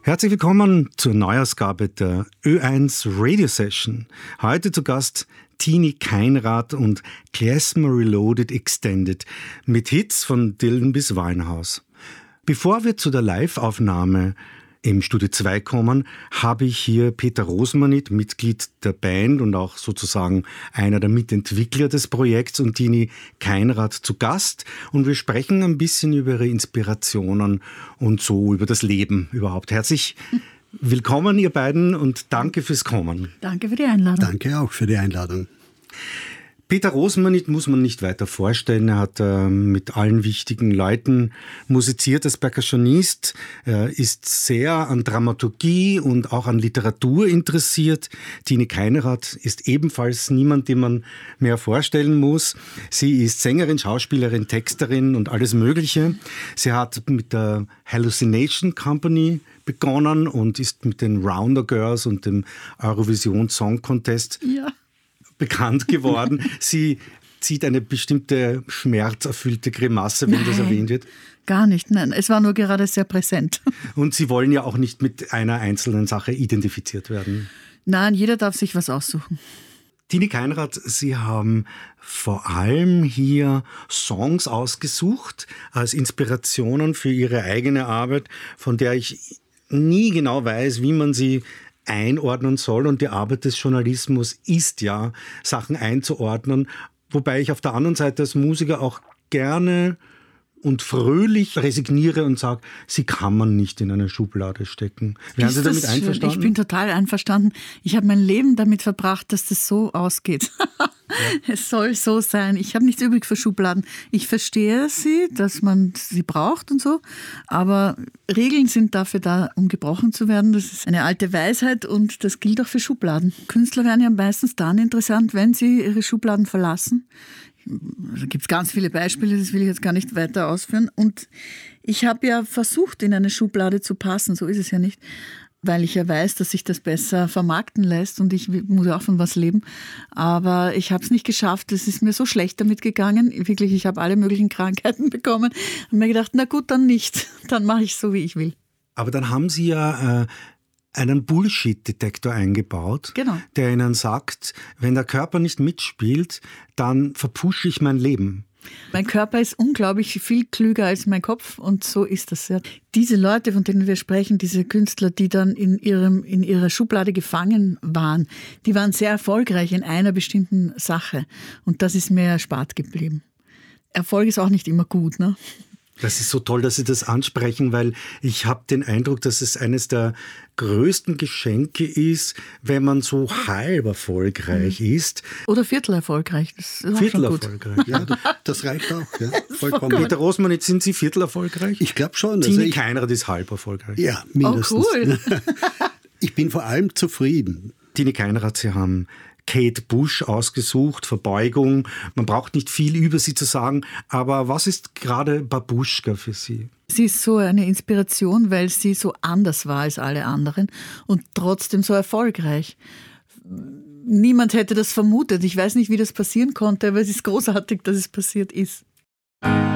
Herzlich willkommen zur Neuausgabe der Ö1 Radio Session. Heute zu Gast Tini Keinrad und Klezmer Reloaded Extended mit Hits von Dylan bis Winehouse. Bevor wir zu der Live-Aufnahme im Studio 2 kommen, habe ich hier Peter Rosmanit, Mitglied der Band und auch sozusagen einer der Mitentwickler des Projekts, und Tini Keinrad zu Gast. Und wir sprechen ein bisschen über ihre Inspirationen und so über das Leben überhaupt. Herzlich willkommen, ihr beiden, und danke fürs Kommen. Danke für die Einladung. Danke auch für die Einladung. Peter Rosmanit muss man nicht weiter vorstellen. Er hat mit allen wichtigen Leuten musiziert als Percussionist. Er ist sehr an Dramaturgie und auch an Literatur interessiert. Tini Keinrad ist ebenfalls niemand, den man mehr vorstellen muss. Sie ist Sängerin, Schauspielerin, Texterin und alles Mögliche. Sie hat mit der Hallucination Company begonnen und ist mit den Rounder Girls und dem Eurovision Song Contest bekannt geworden. Sie zieht eine bestimmte schmerzerfüllte Grimasse, wenn das erwähnt wird. Gar nicht, nein. Es war nur gerade sehr präsent. Und Sie wollen ja auch nicht mit einer einzelnen Sache identifiziert werden. Nein, jeder darf sich was aussuchen. Tini Keinrad, Sie haben vor allem hier Songs ausgesucht als Inspirationen für Ihre eigene Arbeit, von der ich nie genau weiß, wie man sie einordnen soll, und die Arbeit des Journalismus ist ja, Sachen einzuordnen, wobei ich auf der anderen Seite als Musiker auch gerne und fröhlich resigniere und sage, sie kann man nicht in eine Schublade stecken. Wären Sie damit einverstanden? Ich bin total einverstanden. Ich habe mein Leben damit verbracht, dass das so ausgeht. Ja. Es soll so sein. Ich habe nichts übrig für Schubladen. Ich verstehe sie, dass man sie braucht und so, aber Regeln sind dafür da, um gebrochen zu werden. Das ist eine alte Weisheit und das gilt auch für Schubladen. Künstler werden ja meistens dann interessant, wenn sie ihre Schubladen verlassen. Da gibt es ganz viele Beispiele, das will ich jetzt gar nicht weiter ausführen. Und ich habe ja versucht, in eine Schublade zu passen, so ist es ja nicht, weil ich ja weiß, dass sich das besser vermarkten lässt und ich muss ja auch von was leben. Aber ich habe es nicht geschafft, es ist mir so schlecht damit gegangen. Wirklich, ich habe alle möglichen Krankheiten bekommen und mir gedacht, na gut, dann nicht. Dann mache ich so, wie ich will. Aber dann haben Sie ja einen Bullshit-Detektor eingebaut, genau, der Ihnen sagt, wenn der Körper nicht mitspielt, dann verpusche ich mein Leben. Mein Körper ist unglaublich viel klüger als mein Kopf und so ist das. Ja. Diese Leute, von denen wir sprechen, diese Künstler, die dann in ihrer Schublade gefangen waren, die waren sehr erfolgreich in einer bestimmten Sache und das ist mir erspart geblieben. Erfolg ist auch nicht immer gut, ne? Das ist so toll, dass Sie das ansprechen, weil ich habe den Eindruck, dass es eines der größten Geschenke ist, wenn man so halb erfolgreich ist. Oder viertel erfolgreich. Das ist Viertel auch schon erfolgreich, ja, das reicht auch. Ja, vollkommen. Peter Rosmanit, sind Sie viertel erfolgreich? Ich glaube schon. Tini Keinrad ist halb erfolgreich. Ja, mindestens. Oh, cool. Ich bin vor allem zufrieden. Tini Keinrad, Sie haben Kate Bush ausgesucht, Verbeugung. Man braucht nicht viel über sie zu sagen, aber was ist gerade Babuschka für Sie? Sie ist so eine Inspiration, weil sie so anders war als alle anderen und trotzdem so erfolgreich. Niemand hätte das vermutet. Ich weiß nicht, wie das passieren konnte, aber es ist großartig, dass es passiert ist.